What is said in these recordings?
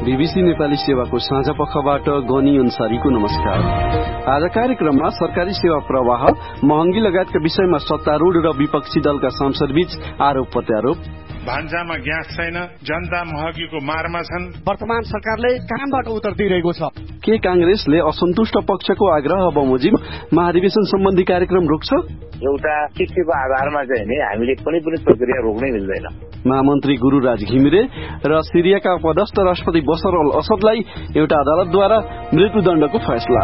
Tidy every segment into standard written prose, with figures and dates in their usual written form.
BBC Nepali सेवाको साँझ पखबाट गनी अन्सारीको नमस्कार। आज कार्यक्रममा सरकारी सेवा प्रवाह, महँगी लगायतका विषयमा सत्तारूढ र विपक्षी दलका सांसद बीच आरोप प्रत्यारोप, भान्सामा ग्यास छैन, जनता महँगीको मारमा छन्, वर्तमान सरकारले कामबाट उत्तर दिइरहेको छ। के कांग्रेसले असन्तुष्ट पक्षको आग्रह बमोजिम महाधिवेशन सम्बन्धी कार्यक्रम रोक्छ? एउटा चिठीको आधारमा चाहिँ नि हामीले कुनै पनि प्रक्रिया रोक्नै मिल्दैन। महामन्त्री गुरुराज घिमिरे र सिरियाका पदस्थ राष्ट्रपति बशर अल असदलाई एउटा अदालतद्वारा मृत्युदण्डको फैसला।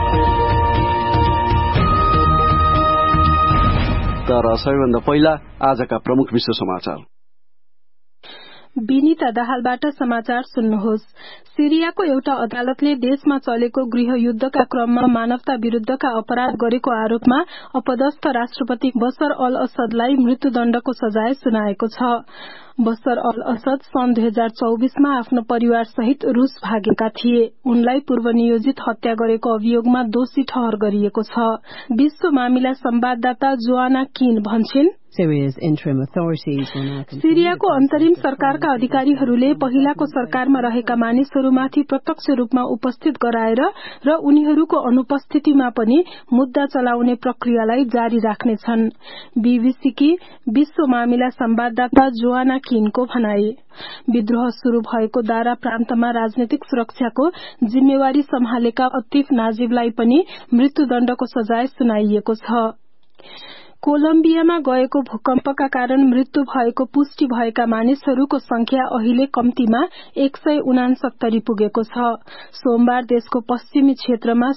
तर सबैभन्दा पहिला आजका प्रमुख विश्व समाचार। विनिता दाहालबाट समाचार सुन्नुहोस्। सिरियाको एउटा अदालतले देशमा चलेको गृहयुद्धका क्रममा मानवता विरूद्धका अपराध गरेको आरोपमा अपदस्थ राष्ट्रपति बशर अल असदलाई मृत्युदण्डको सजाय सुनाएको छ। बशर अल असद सन् 2024 मा आफ्नो परिवार सहित रूस भागेका थिए। उनलाई पूर्व नियोजित हत्या गरेको अभियोगमा दोषी ठहर गरिएको छ। विश्व मामिला संवाददाता जोआना किन भन्छन्, सिरियाको अन्तरिम सरकारका अधिकारीहरूले पहिलाको सरकारमा रहेका मानिसहरूमाथि प्रत्यक्ष रूपमा उपस्थित गराएर र उनीहरूको अनुपस्थितिमा पनि मुद्दा चलाउने प्रक्रियालाई जारी राख्नेछन्। बीबीसीकी विश्व मामिला संवाददाता जोआना किनको भनाई। विद्रोह शुरू भएको दारा प्रान्तमा राजनैतिक सुरक्षाको जिम्मेवारी सम्हालेका अतिफ नाजिबलाई पनि मृत्युदण्डको सजाय सुनाइएको छ। कोलम्बियामा गएको भूकम्पका कारण मृत्यु भएको पुष्टि भएका मानिसहरूको संख्या अहिले कम्तीमा 169 पुगेको छ। सोमबार देशको पश्चिमी क्षेत्रमा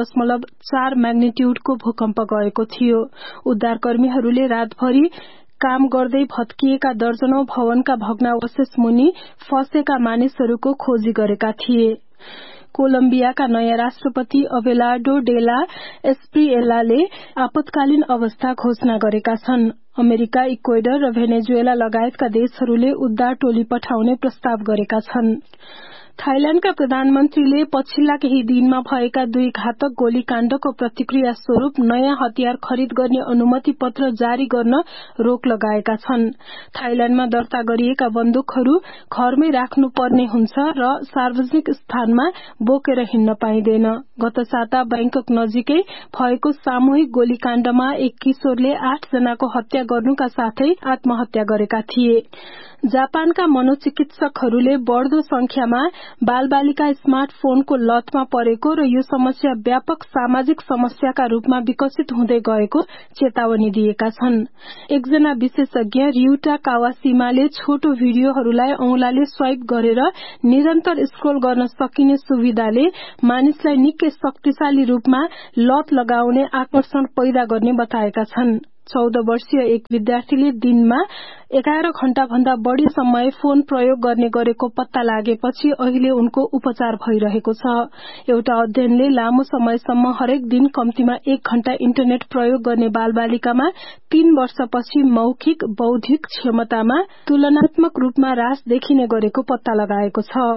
7.4 म्याग्निट्यूडको भूकम्प गएको थियो। उद्धारकर्मीहरूले रातभरि काम गर्दै भत्किएका दर्जनौं भवनका भग्नावशेष मुनि फँसेका मानिसहरूको खोजी गरेका थिए। कोलम्बियाका नयाँ राष्ट्रपति अबेलार्डो डेला एस्प्रिएलाले आपतकालीन अवस्था घोषणा गरेका छन्। अमेरिका, इक्वेडर र भेनेजुएला लगायतका देशहरूले उद्धार टोली पठाउने प्रस्ताव गरेका छन्। थाइल्याण्डका प्रधानमन्त्रीले पछिल्ला केही दिनमा भएका 2 घातक गोलीकाण्डको प्रतिक्रिया स्वरूप नयाँ हतियार खरिद गर्ने अनुमति पत्र जारी गर्न रोक लगाएका छन्। थाइल्याण्डमा दर्ता गरिएका बन्दुकहरू घरमै राख्नुपर्ने हुन्छ र सार्वजनिक स्थानमा बोकेर हिँड्न पाइँदैन। गत साता बैंकक नजिकै भएको सामूहिक गोलीकाण्डमा एक किशोरले 8 जनाको हत्या गर्नुका साथै आत्महत्या गरेका थिए। जापानका मनोचिकित्सकहरूले बढ़दो संख्यामा बालबालिका स्मार्टफोनको लतमा परेको र यो समस्या व्यापक सामाजिक समस्याका रूपमा विकसित हुँदै गएको चेतावनी दिएका छन्। एकजना विशेषज्ञ रियुटा कावासीमाले छोटो भिडियोहरूलाई औंलाले स्वाइप गरेर निरन्तर स्क्रोल गर्न सकिने सुविधाले मानिसलाई निकै शक्तिशाली रूपमा लत लगाउने आकर्षण पैदा गर्ने बताएका छन्। 14 वर्षीय एक विद्यार्थीले दिनमा 11 घण्टा भन्दा बढ़ी समय फोन प्रयोग गर्ने गरेको पत्ता लागेपछि अहिले उनको उपचार भइरहेको छ। एउटा अध्ययनले लामो समयसम्म हरेक दिन कम्तीमा 1 घण्टा इन्टरनेट प्रयोग गर्ने बालबालिकामा 3 वर्षपछि मौखिक बौद्धिक क्षमतामा तुलनात्मक रूपमा ह्रास देखिने गरेको पत्ता लगाएको छ।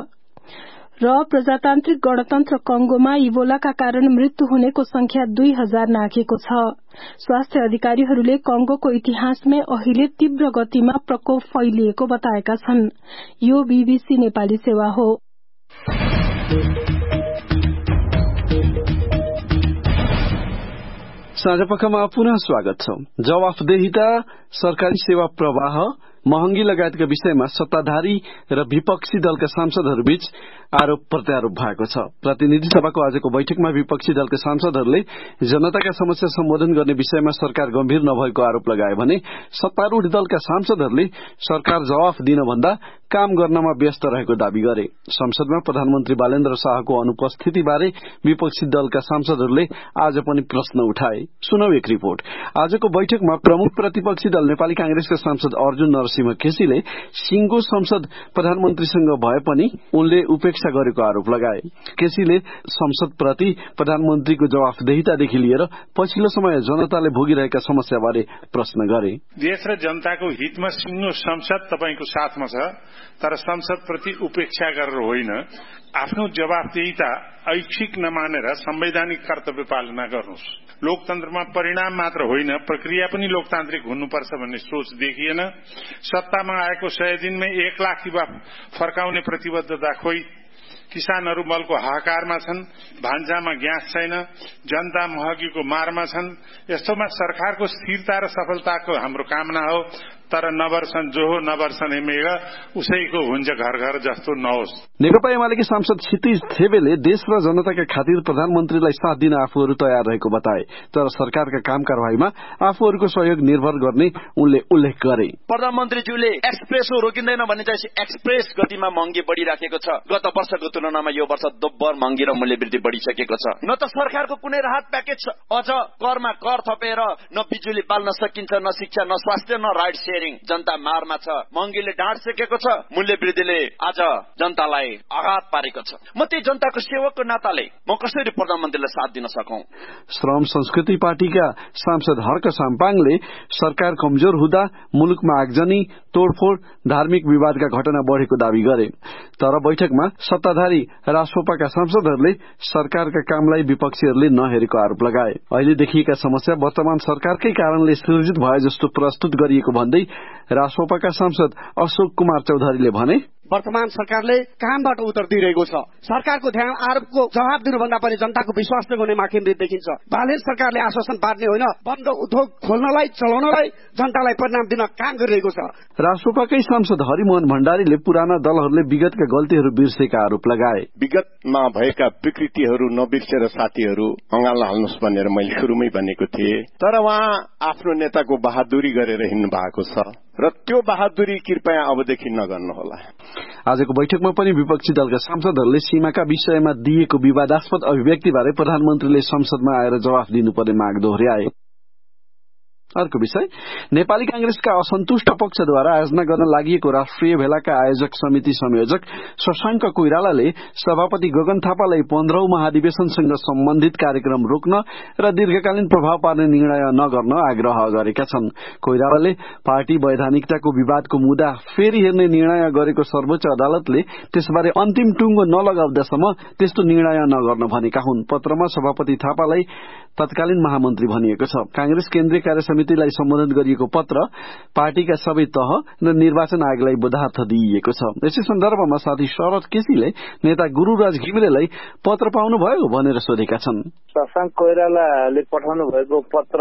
र प्रजातान्त्रिक गणतन्त्र कंगोमा इबोलाका कारण मृत्यु हुनेको संख्या 2000 नाघेको छ। स्वास्थ्य अधिकारीहरूले कंगोको इतिहासमै अहिले तीव्र गतिमा प्रकोप फैलिएको बताएका छन्। यो बीबीसी नेपाली सेवा हो। साँझपखमा पुनः स्वागत छ। जवाफदेहिता, सरकारी सेवा प्रवाह, महँगी लगायतका विषयमा सत्ताधारी र विपक्षी दलका सांसदहरूबीच आरोप प्रत्यारोप भएको छ। प्रतिनिधि सभाको आजको बैठकमा विपक्षी दलका सांसदहरूले जनताका समस्या सम्बोधन गर्ने विषयमा सरकार गम्भीर नभएको आरोप लगाए भने सत्तारूढ़ दलका सांसदहरूले सरकार जवाफ दिन भन्दा काम गर्नमा व्यस्त रहेको दावी गरे। संसदमा प्रधानमन्त्री बालेन्द्र शाहको अनुपस्थितिबारे विपक्षी दलका सांसदहरूले आज पनि प्रश्न उठाए। सुनौ एक रिपोर्ट। आजको बैठकमा प्रमुख प्रतिपक्षी दल नेपाली कांग्रेसका सांसद अर्जुन नरसिंह केसीले सिंगो संसद प्रधानमन्त्रीसँग भए पनि उनले उपेक्षा गरेको आरोप लगाए। केसीले संसदप्रति प्रधानमन्त्रीको जवाफदेहितादेखि लिएर पछिल्लो समय जनताले भोगिरहेका समस्याबारे प्रश्न गरे। देश र जनताको हितमा सिंगो संसद तपाईको साथमा छ, तर संसदप्रति उपेक्षा गरेर होइन, आफ्नो जवाफदेहिता ऐच्छिक नमानेर संवैधानिक कर्तव्य पालना गर्नुहोस्। लोकतन्त्रमा परिणाम मात्र होइन, प्रक्रिया पनि लोकतान्त्रिक हुनुपर्छ भन्ने सोच देखिएन। सत्तामा आएको 100 दिनमै 1 लाख युवा फर्काउने प्रतिबद्धता खोइ किसानहरू मलको हाहाकारमा छन्, भान्सामा ग्यास छैन, जनता महँगीको मारमा छन्। यस्तोमा सरकारको स्थिरता र सफलताको हाम्रो कामना हो। तर नवर्सन जो हो नवर्सन मेघ उसैको हुन्छ घर घर जस्तो नहोस्। नेकपा एमालेकी सांसद क्षितिज थेबेले देश र जनताका खातिर प्रधानमन्त्रीलाई साथ दिन आफूहरू तयार रहेको बताए, तर सरकारका काम कारवाहीमा आफूहरूको सहयोग निर्भर गर्ने उनले उल्लेख गरे। प्रधानमन्त्रीज्यूले एक्सप्रेसो रोकिँदैन भने चाहिँ एक्सप्रेस गतिमा महँगी बढ़िराखेको छ। गत वर्षको तुलनामा यो वर्ष दोब्बर महँगी र मूल्य वृद्धि बढ़िसकेको छ। न त सरकारको कुनै राहत प्याकेज छ, अझ करमा कर थपेर न बिजुली बाल्न सकिन्छ, न शिक्षा, न स्वास्थ्य, न राइट सेयरिङ। जनता मारमा छ, महँगीले ढाड सेकेको छ, मूल्य वृद्धिले आज जनतालाई आघात पारेको छ। म त्यही जनताको सेवकको नाताले म कसरी प्रधानमन्त्रीलाई साथ दिन सकौं? श्रम संस्कृति पार्टीका सांसद हर्क साम्पाङले सरकार कमजोर हुँदा मुलुकमा आगजनी, तोडफोड, धार्मिक विवादका घटना बढ़ेको दावी गरे। तर बैठकमा सत्ताधारी रासोपाका सांसदहरूले सरकारका कामलाई विपक्षीहरूले नहेरेको आरोप लगाए। अहिले देखिएका समस्या वर्तमान सरकारकै कारणले सृजित भए जस्तो प्रस्तुत गरिएको भन्दै रासोपाका सांसद अशोक कुमार चौधरीले भने, वर्तमान सरकारले कामबाट उत्तर दिइरहेको छ। सरकारको ध्यान आरोपको जवाब दिनुभन्दा पनि जनताको विश्वास नगर्नेमा केन्द्रित देखिन्छ। बालेन सरकारले आश्वासन पार्ने होइन, बन्द उद्योग खोल्नलाई, चलाउनलाई जनतालाई परिणाम दिन काम गरिरहेको छ। रासोपाकै सांसद हरिमोहन भण्डारीले पुराना दलहरूले विगतका गल्तीहरू बिर्सेका आरोप लगाए। विगतमा भएका विकृतिहरू नबिर्सेर साथीहरू अँगाल्न हाल्नुहोस् भनेर मैले सुरुमै भनेको थिएँ, तर उहाँ आफ्नो नेताको बहादुरी गरेर हिँड्नु भएको छ र त्यो बहादुरी कृपया अबदेखि नगर्नुहोला। आजको बैठकमा पनि विपक्षी दलका सांसदहरूले सीमाका विषयमा दिएको विवादास्पद अभिव्यक्तिबारे प्रधानमन्त्रीले संसदमा आएर जवाफ दिनुपर्ने माग दोहोर्याए। अर्को विषय, नेपाली कांग्रेसका असन्तुष्ट पक्षद्वारा आयोजना गर्न लागि राष्ट्रिय भेलाका आयोजक समिति संयोजक शशाङ्क कोइरालाले सभापति गगन थापालाई 15औं महाधिवेशनसँग सम्बन्धित कार्यक्रम रोक्न र दीर्घकालीन प्रभाव पार्ने निर्णय नगर्न आग्रह गरेका छन्। कोइरालाले पार्टी वैधानिकताको विवादको मुद्दा फेरि हेर्ने निर्णय गरेको सर्वोच्च अदालतले त्यसबारे अन्तिम टुङ्गो नलगाउँदासम्म त्यस्तो निर्णय नगर्न भनेका हुन्। पत्रमा सभापति थापालाई तत्कालीन महामन्त्री भनिएको छ। कांग्रेस केन्द्रीय कार्य समितिलाई सम्बोधन गरिएको पत्र पार्टीका सबै तह र निर्वाचन आयोगलाई बोधार्थ दिइएको छ। यसै सन्दर्भमा साथी शरद केसीले नेता गुरूराज घिमिरेलाई पत्र पाउनुभयो भनेर सोधेका छन्। शशाङ्क कोइरालाले पठाउनु भएको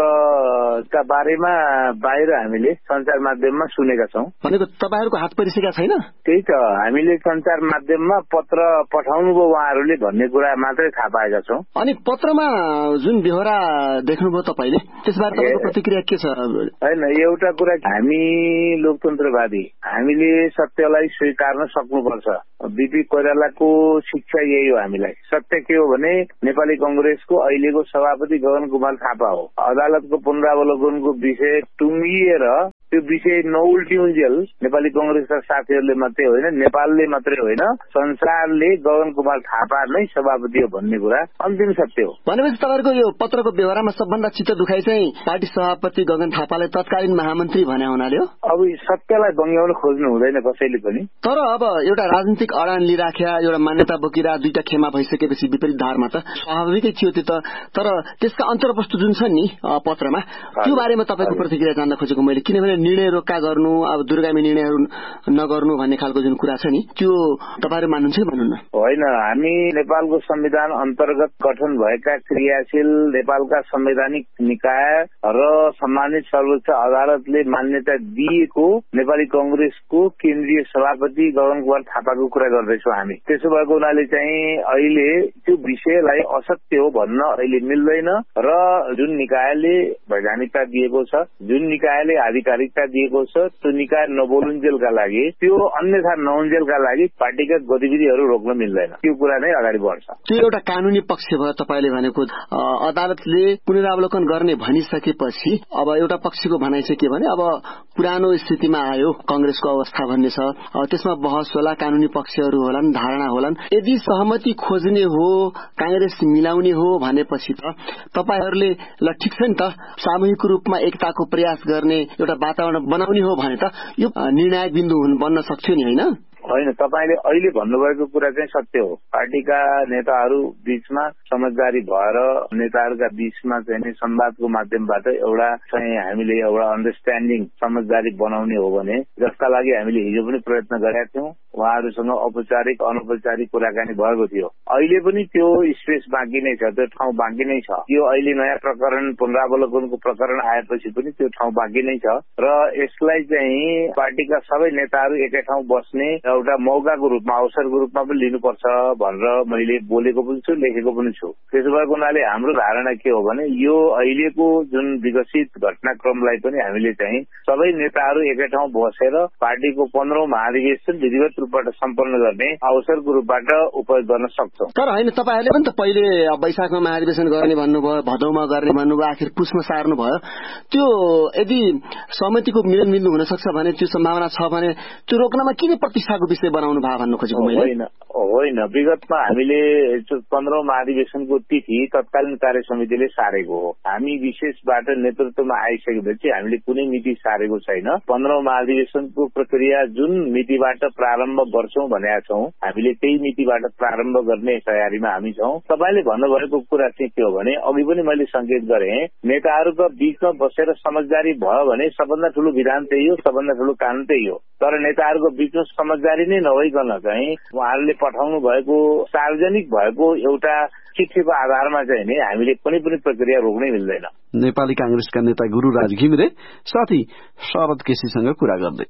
पत्रका बारेमा बाहिर हामीले संचार माध्यममा सुनेका छौं। भनेको तपाईहरुको हात परिसकेका छैन? त्यही त, हामीले संचार माध्यममा पत्र पठाउनुभयो उहाँहरूले भन्ने कुरा मात्रै थाहा पाएका छौं। अनि पत्रमा जुन बेहोरा देख्नुभयो तपाईले, त्यसबारे तपाईको प्रतिक्रिया के छ? हैन, एउटा कुरा, हामी लोकतन्त्रवादी, हामीले सत्यलाई स्वीकार्न सक्नुपर्छ। बीपी कोइरालाको शिक्षा यही हो हामीलाई। सत्य के हो भने नेपाली कांग्रेसको अहिलेको सभापति गगन कुमार थापा हो। अदालतको पुनरावलोकनको विषय टुङ्गिएर त्यो विषय नउल्टिउन्जेल नेपाली कांग्रेसका साथीहरूले मात्रै होइन, नेपालले मात्रै होइन, संसारले गगन कुमार थापा नै सभापति हो भन्ने कुरा अन्तिम सत्य हो। भनेपछि तपाईहरुको यो पत्रको व्यवहारमा सबभन्दा चित्त दुखाइ चाहिँ पार्टी सभापति गगन थापालाई तत्कालीन महामन्त्री भने हुनाले हो। अब सत्यलाई बङ्ग्याउन खोज्नु हुँदैन कसैले पनि। तर अब एउटा राजनीतिक अडान लिइराख्या, एउटा मान्यता बोकिरा दुईटा खेमा भइसकेपछि विपरीत धारमा त स्वाभाविकै थियो त्यो त। तर त्यसका अन्तर्वस्तु जुन छ नि पत्रमा, त्यो बारेमा तपाईको प्रतिक्रिया जान्न खोजेको मैले। किनभने निर्णय रोक्का गर्नु, अब दूरगामी निर्णयहरू नगर्नु भन्ने खालको जुन कुरा छ नि, त्यो तपाईहरु मान्नुहुन्छ कि मान्नुहुन्न? होइन, हामी नेपालको संविधान अन्तर्गत गठन भएका क्रियाशील नेपालका संवैधानिक निकाय र सम्मानित सर्वोच्च अदालतले मान्यता दिएको नेपाली कांग्रेसको केन्द्रीय सभापति गगन कुमार थापाको कुरा गर्दैछौँ हामी। त्यसो भएको हुनाले चाहिँ अहिले त्यो विषयलाई असत्य हो भन्न अहिले मिल्दैन र जुन निकायले वैधानिकता दिएको छ, जुन निकायले आधिकारिकता दिएको छ, त्यो निकाय नबोलुन्जेलका लागि, त्यो अन्यथा नहुन्जेलका लागि पार्टीका गतिविधिहरू रोक्न मिल्दैन। त्यो कुरा नै अगाडि बढ्छ। त्यो एउटा कानूनी पक्ष भयो तपाईले भनेको। अदालतले पुनरावलोकन गर्ने भनिसकेपछि अब एउटा पक्षको भनाइ चाहिँ के भने, अब पुरानो स्थितिमा आयो कांग्रेसको अवस्था भन्ने छ, त्यसमा बहस होला, कानूनी पक्षहरू होलान्, धारणा होलान्। यदि सहमति खोज्ने हो, कांग्रेस मिलाउने हो भनेपछि त तपाईहरुले ल ठिक छ नि त, सामूहिक रूपमा एकताको प्रयास गर्ने एउटा वातावरण बनाउने हो भने त यो निर्णायक बिन्दु बन्न सक्थ्यो नि, होइन? होइन, तपाईँले अहिले भन्नुभएको कुरा चाहिँ सत्य हो। पार्टीका नेताहरू बीचमा समझदारी भएर नेताहरूका बीचमा चाहिँ संवादको माध्यमबाट एउटा चाहिँ हामीले एउटा अन्डरस्ट्यान्डिङ समझदारी बनाउने हो भने, जसका लागि हामीले हिजो पनि प्रयत्न गरेका थियौं, उहाँहरूसँग औपचारिक अनौपचारिक कुराकानी भएको थियो। अहिले पनि त्यो स्पेस बाँकी नै छ, त्यो ठाउँ बाँकी नै छ। यो अहिले नयाँ प्रकरण पुनरावलोकनको प्रकरण आएपछि पनि त्यो ठाउँ बाँकी नै छ र यसलाई चाहिँ पार्टीका सबै नेताहरू एकै ठाउँ बस्ने एउटा मौकाको रूपमा, अवसरको रूपमा पनि लिनुपर्छ भनेर मैले बोलेको पनि छु, लेखेको पनि छु। त्यसो भएको हुनाले हाम्रो धारणा के हो भने यो अहिलेको जुन विकसित घटनाक्रमलाई पनि हामीले चाहिँ सबै नेताहरू एकै ठाउँ बसेर पार्टीको 15औं महाधिवेशन विधिवत रूपबाट सम्पन्न गर्ने अवसरको रूपबाट उपयोग गर्न सक्छौं। तर होइन, तपाईहरुले पनि त पहिले वैशाखमा महाधिवेशन गर्ने भन्नुभयो, भदौमा गर्ने भन्नुभयो, आखिर पुसमा सार्नु भयो। त्यो यदि सहमतिको मिलनबिन्दु हुन सक्छ भने, त्यो सम्भावना छ भने त्यो रोक्नमा किन प्रतिष्ठाको विषय बनाउनु भयो भन्नु खोजेको मैले? होइन, विगतमा हामीले 15औं महाधिवेशनको तिथि तत्कालीन कार्य समितिले सारेको हो। हामी विशेषबाट नेतृत्वमा आइसकेपछि हामीले कुनै मिति सारेको छैन। 15औं महाधिवेशनको प्रक्रिया जुन मितिबाट प्रारम्भ गर्छौं भनेका छौं, हामीले त्यही मितिबाट प्रारम्भ गर्ने तयारीमा हामी छौं। तपाईले भन्नुभएको कुरा चाहिँ के हो भने, अघि पनि मैले संकेत गरे, नेताहरूका बीचमा बसेर समझदारी भयो भने सबभन्दा ठूलो विधान त्यही हो, सबभन्दा ठूलो कानून त्यही हो। तर नेताहरूको बीचमा समझदारी नै नभइकन चाहिँ उहाँहरूले पठाउनु भएको सार्वजनिक भएको एउटा चिठीको आधारमा चाहिँ नि हामीले कुनै पनि प्रक्रिया रोक्नै मिल्दैन। नेपाली कांग्रेसका नेता गुरुराज घिमिरे साथी शरद केसीसँग कुरा गर्दै।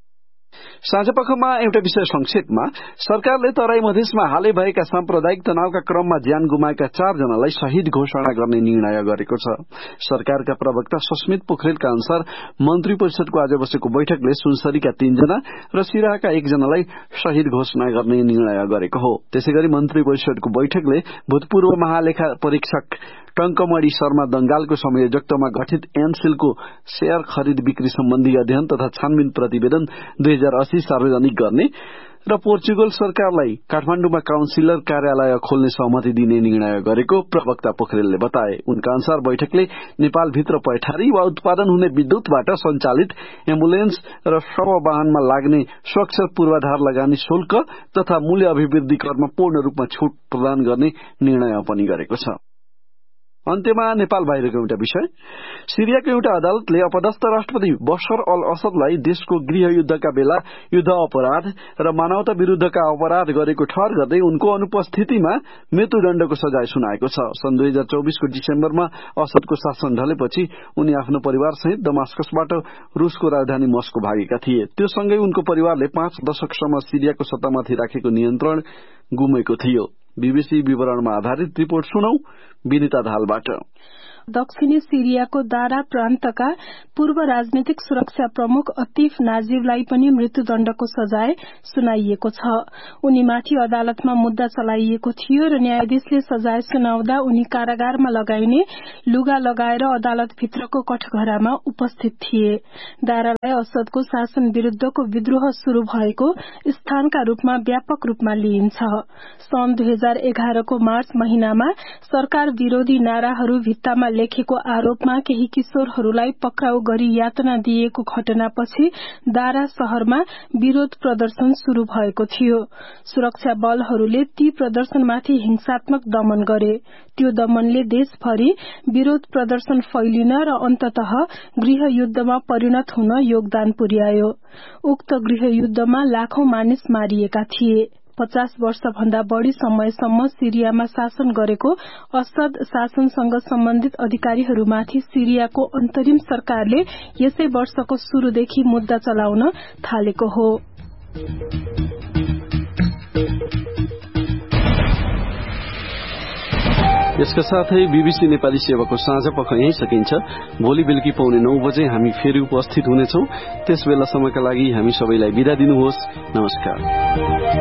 साँझपखमा एउटा विषय संक्षेपमा, सरकारले तराई मधेसमा हालै भएका साम्प्रदायिक तनावका क्रममा ज्यान गुमाएका 4 जनालाई शहीद घोषणा गर्ने निर्णय गरेको छ। सरकारका प्रवक्ता सस्मित पोखरेलका अनुसार मन्त्री परिषदको आज बसेको बैठकले सुनसरीका 3 जना र सिराहाका 1 जनालाई शहीद घोषणा गर्ने निर्णय गरेको हो। त्यसैगरी मन्त्री परिषदको बैठकले भूतपूर्व महालेखा परीक्षक टंकमणि शर्मा दंगालको संयोजकत्वमा गठित एनसिलको शेयर खरिद बिक्री सम्बन्धी अध्ययन तथा छानबिन प्रतिवेदन 2080 सार्वजनिक गर्ने र पोर्चुगल सरकारलाई काठमाण्डुमा काउन्सिलर कार्यालय खोल्ने सहमति दिने निर्णय गरेको प्रवक्ता पोखरेलले बताए। उनका अनुसार बैठकले नेपालभित्र पैठारी वा उत्पादन हुने विद्युतबाट सञ्चालित एम्बुलेन्स र शव वाहनमा लाग्ने सुरक्षा पूर्वाधार लगानी शुल्क तथा मूल्य अभिवृद्धि करमा पूर्ण रूपमा छूट प्रदान गर्ने निर्णय पनि गरेको छ। अन्त्यमा नेपाल बाहिरको एउटा विषय, सिरियाको एउटा अदालतले अपदस्थ राष्ट्रपति बशर अल असदलाई देशको गृहयुद्धका बेला युद्ध अपराध र मानवता विरूद्धका अपराध गरेको ठहर गर्दै उनको अनुपस्थितिमा मृत्युदण्डको सजाय सुनाएको छ। सन् 2024 को डिसेम्बरमा असदको शासन ढलेपछि उनी आफ्नो परिवारसहित दमास्कसबाट रूसको राजधानी मस्को भागेका थिए। त्यो सँगै उनको परिवारले 5 दशकसम्म सिरियाको सत्तामाथि राखेको नियन्त्रण गुमेको थियो। बीबीसी विवरणमा आधारित रिपोर्ट सुनौ विनिता धालबाट। दक्षिणी सिरियाको दारा प्रान्तका पूर्व राजनीतिक सुरक्षा प्रमुख अतिफ नाजिरलाई पनि मृत्युदण्डको सजाय सुनाइएको छ। उनीमाथि अदालतमा मुद्दा चलाइएको थियो र न्यायाधीशले सजाय सुनाउँदा उनी कारागारमा लगाइने लुगा लगाएर अदालतभित्रको कठघरामा उपस्थित थिए। दारालाई असदको शासन विरूद्धको विद्रोह शुरू भएको स्थानका रूपमा व्यापक रूपमा लिइन्छ। सन् 2011 को मार्च महिनामा सरकार विरोधी नाराहरू भित्तामा लेखेको आरोपमा केही किशोरहरूलाई पक्राउ गरी यातना दिएको घटनापछि दारा शहरमा विरोध प्रदर्शन शुरू भएको थियो। सुरक्षा बलहरूले ती प्रदर्शनमाथि हिंसात्मक दमन गरे। त्यो दमनले देशभरि विरोध प्रदर्शन फैलिन र अन्ततः गृहयुद्धमा परिणत हुन योगदान पुर्यायो। उक्त गृहयुद्धमा लाखौं मानिस मारिएका थिए। 50 वर्षभन्दा बढ़ी समयसम्म सिरियामा शासन गरेको असद शासनसँग सम्बन्धित अधिकारीहरूमाथि सिरियाको अन्तरिम सरकारले यसै वर्षको शुरूदेखि मुद्दा चलाउन थालेको हो। यसका साथै बीबीसी नेपाली सेवाको साँझपख यही सकिन्छ। भोलि बेलुकी 9:15 बजे हामी फेरि उपस्थित हुनेछौं। त्यसबेलासम्मका लागि हामी सबैलाई बिदा दिनुहोस्। नमस्कार।